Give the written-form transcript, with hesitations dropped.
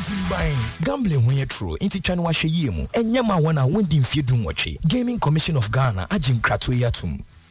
Gambling when you're true, inti chanu wa sheyemu. Enyama wana wendi mfie dunwachi. Gaming Commission of Ghana, ajim kratoyatum.